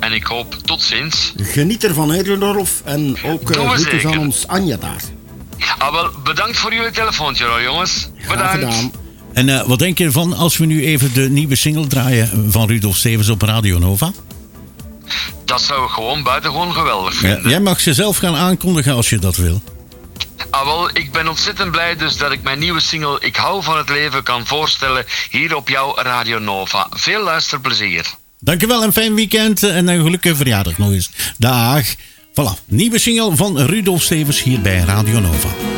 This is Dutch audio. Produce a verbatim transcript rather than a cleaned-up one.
En ik hoop tot ziens. Geniet ervan, hè, Rudolf. En ook uh, groetjes aan ons Anja daar. Ah, wel, bedankt voor jullie telefoontje, hoor, jongens. Bedankt. Graag gedaan. En uh, wat denk je ervan als we nu even de nieuwe single draaien van Rudolf Stevens op Radio Nova? Dat zou ik gewoon buitengewoon geweldig vinden. Ja, jij mag ze zelf gaan aankondigen als je dat wil. Ah, wel, ik ben ontzettend blij dus dat ik mijn nieuwe single Ik hou van het leven kan voorstellen hier op jouw Radio Nova. Veel luisterplezier. Dankjewel, een fijn weekend en een gelukkige verjaardag nog eens. Dag. Voilà, nieuwe single van Rudolf Stevens hier bij Radio Nova.